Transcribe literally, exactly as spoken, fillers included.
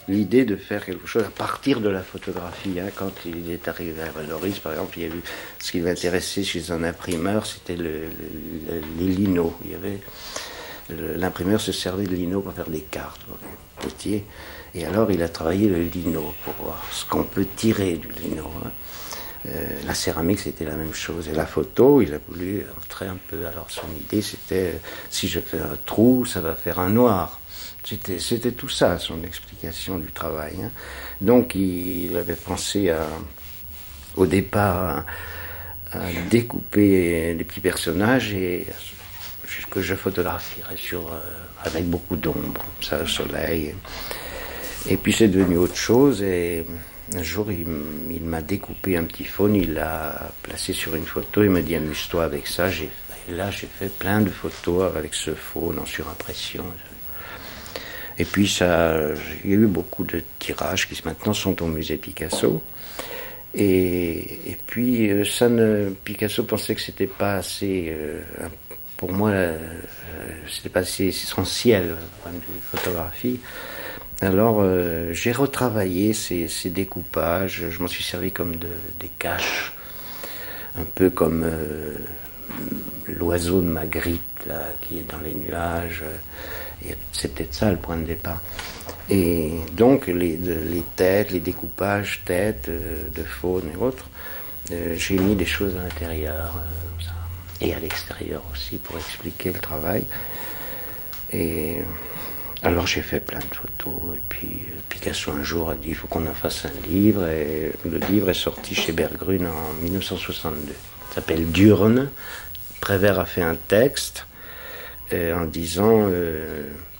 l'idée de faire quelque chose à partir de la photographie. Hein. Quand il est arrivé à Valoris, par exemple, il y a eu ce qui l'intéressait chez un imprimeur, c'était le, le, les linos. Il y avait l'imprimeur se servait de lino pour faire des cartes pour les potiers. Et alors il a travaillé le lino pour voir ce qu'on peut tirer du lino. Hein. Euh, la céramique, c'était la même chose. Et la photo, il a voulu entrer un peu. Alors son idée, c'était, euh, si je fais un trou, ça va faire un noir. C'était, c'était tout ça, son explication du travail. Hein. Donc il, il avait pensé à, au départ à, à découper les petits personnages et que je photographierais sur, euh, avec beaucoup d'ombre, ça, au soleil. Et puis c'est devenu autre chose et un jour il, il m'a découpé un petit faune, il l'a placé sur une photo, il m'a dit amuse-toi avec ça. J'ai, et là j'ai fait plein de photos avec ce faune en surimpression. Et puis ça, il y a eu beaucoup de tirages qui maintenant sont au musée Picasso. Et, et puis ça ne, Picasso pensait que c'était pas assez, euh, pour moi, euh, c'était pas assez essentiel au point de vue photographie. Alors euh, j'ai retravaillé ces, ces découpages, je m'en suis servi comme de, des caches, un peu comme euh, l'oiseau de Magritte là, qui est dans les nuages, et c'est peut-être ça le point de départ. Et donc les, les têtes, les découpages têtes euh, de faune et autres, euh, j'ai mis des choses à l'intérieur euh, et à l'extérieur aussi pour expliquer le travail. Et alors j'ai fait plein de photos et puis Picasso un jour a dit il faut qu'on en fasse un livre et le livre est sorti chez Berggruen en dix-neuf cent soixante-deux. Il s'appelle Diurne. Prévert a fait un texte euh, en disant euh,